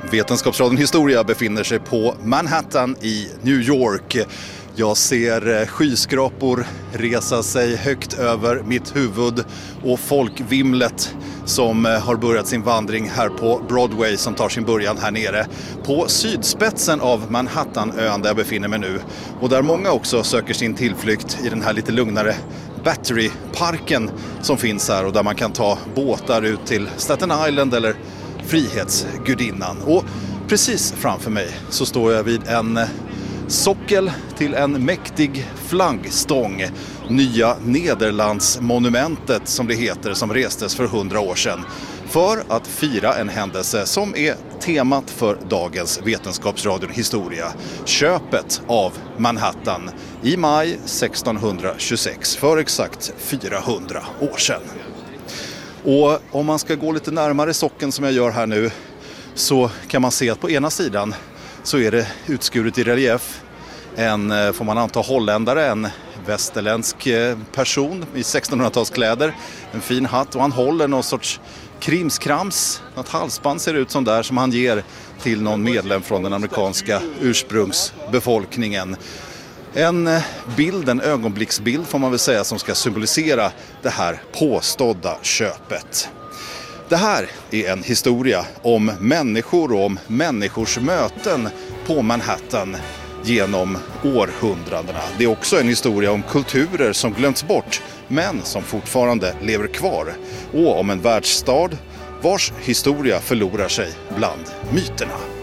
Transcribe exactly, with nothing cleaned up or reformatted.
Vetenskapsradion Historia befinner sig på Manhattan i New York. Jag ser skyskrapor resa sig högt över mitt huvud och folkvimlet som har börjat sin vandring här på Broadway som tar sin början här nere på sydspetsen av Manhattanön där jag befinner mig nu. Och där många också söker sin tillflykt i den här lite lugnare Battery-parken som finns här och där man kan ta båtar ut till Staten Island eller Frihetsgudinnan. Och precis framför mig så står jag vid en sockel till en mäktig flaggstång, Nya Nederlandsmonumentet som det heter, som restes för hundra år sedan för att fira en händelse som är temat för dagens Vetenskapsradion Historia, köpet av Manhattan i maj sextonhundratjugosex, för exakt fyrahundra år sedan. Och om man ska gå lite närmare sockeln som jag gör här nu så kan man se att på ena sidan så är det utskuret i relief en, får man anta, holländare, en västerländsk person i sextonhundratalskläder, en fin hatt, och han håller någon sorts krimskrams, något halsband ser ut som där, som han ger till någon medlem från den amerikanska ursprungsbefolkningen. En bild, en ögonblicksbild får man väl säga, som ska symbolisera det här påstådda köpet. Det här är en historia om människor och om människors möten på Manhattan genom århundradena. Det är också en historia om kulturer som glömts bort men som fortfarande lever kvar. Och om en världsstad vars historia förlorar sig bland myterna.